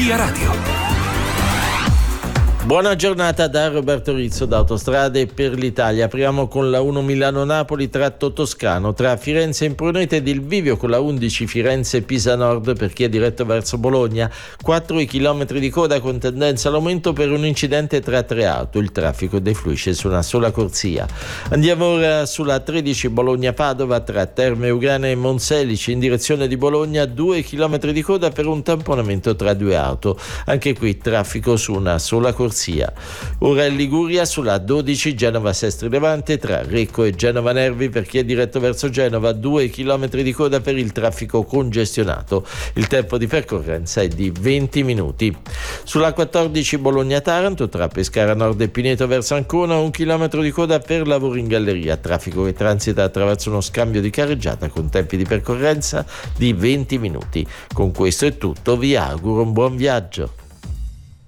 Via Radio. Buona giornata da Roberto Rizzo da Autostrade per l'Italia. Apriamo con la 1 Milano-Napoli tratto toscano tra Firenze Imprunete ed il bivio con la 11 Firenze-Pisa Nord per chi è diretto verso Bologna. 4 i chilometri di coda con tendenza all'aumento per un incidente tra 3 auto. Il traffico defluisce su una sola corsia. Andiamo ora sulla 13 Bologna-Padova tra Terme Euganee e Monselici in direzione di Bologna. 2 chilometri di coda per un tamponamento tra 2 auto. Anche qui traffico su una sola corsia. Ora in Liguria sulla 12 Genova-Sestri Levante tra Recco e Genova Nervi per chi è diretto verso Genova. 2 chilometri di coda per il traffico congestionato. Il tempo di percorrenza è di 20 minuti. Sulla 14 Bologna-Taranto tra Pescara Nord e Pineto verso Ancona. 1 chilometro di coda per lavori in galleria. Traffico che transita attraverso uno scambio di carreggiata con tempi di percorrenza di 20 minuti. Con questo è tutto, vi auguro un buon viaggio.